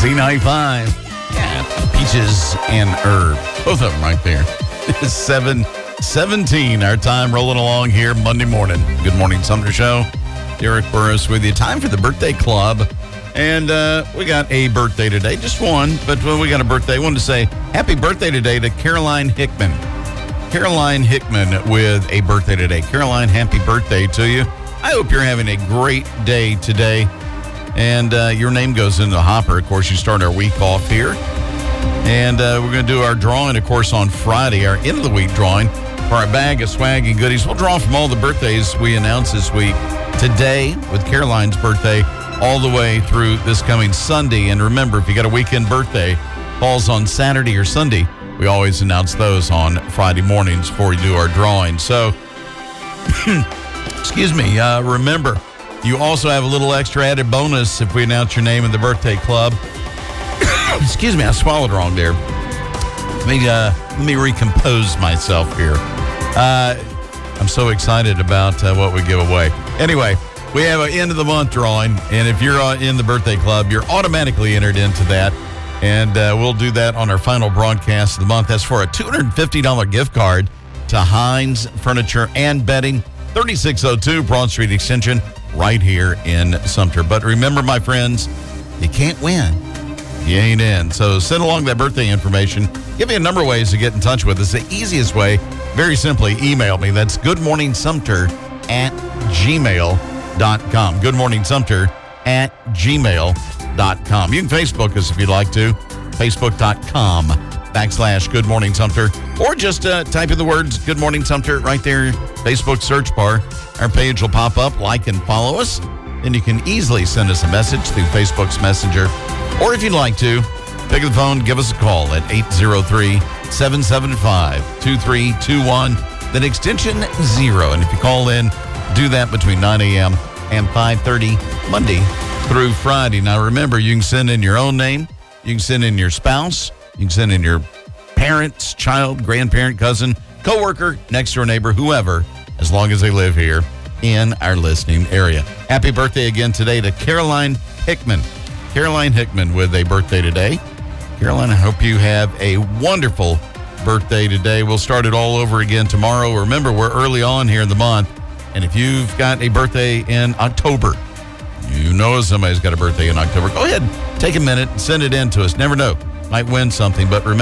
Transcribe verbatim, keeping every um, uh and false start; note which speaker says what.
Speaker 1: Z ninety-five. Yeah, peaches and herb. Both of them right there. It's seven seventeen, our time rolling along here Monday morning. Good morning, Sumter Show. Derek Burris with you. Time for the birthday club. And uh, we got a birthday today. Just one, but well, we got a birthday. I wanted to say happy birthday today to Caroline Hickman. Caroline Hickman with a birthday today. Caroline, happy birthday to you. I hope you're having a great day today. And uh, your name goes into the hopper. Of course, you start our week off here. And uh, we're going to do our drawing, of course, on Friday, our end of the week drawing for our bag of swag and goodies. We'll draw from all the birthdays we announced this week. Today, with Caroline's birthday, all the way through this coming Sunday. And remember, if you got a weekend birthday, falls on Saturday or Sunday, we always announce those on Friday mornings before we do our drawing. So, excuse me, uh, remember, you also have a little extra added bonus if we announce your name in the birthday club. Excuse me, I swallowed wrong there. Let me, uh, let me recompose myself here. Uh, I'm so excited about uh, what we give away. Anyway, we have an end of the month drawing, and if you're uh, in the birthday club, you're automatically entered into that, and uh, we'll do that on our final broadcast of the month. That's for a two hundred fifty dollars gift card to Hines Furniture and Bedding, thirty-six oh two Broad Street Extension, right here in Sumter. But remember, my friends, you can't win. You ain't in. So send along that birthday information. Give me a number of ways to get in touch with us. The easiest way, very simply, email me. That's goodmorningsumter at gmail dot com. goodmorningsumter at gmail dot com. You can Facebook us if you'd like to. Facebook.com backslash Good Morning Sumter. Or just uh, type in the words Good Morning Sumter right there, Facebook search bar. Our page will pop up. Like and follow us. And you can easily send us a message through Facebook's Messenger. Or if you'd like to, pick up the phone, give us a call at eight zero three, seven seven five, two three two one, then extension zero. And if you call in, do that between nine a.m. and five thirty, Monday through Friday. Now, remember, you can send in your own name. You can send in your spouse. You can send in your parents, child, grandparent, cousin, coworker, next door neighbor, whoever, as long as they live here in our listening area. Happy birthday again today to Caroline Hickman. Caroline Hickman with a birthday today. Caroline, I hope you have a wonderful birthday today. We'll start it all over again tomorrow. Remember, we're early on here in the month. And if you've got a birthday in October, you know somebody's got a birthday in October, go ahead, take a minute, and send it in to us. Never know, might win something. But remember,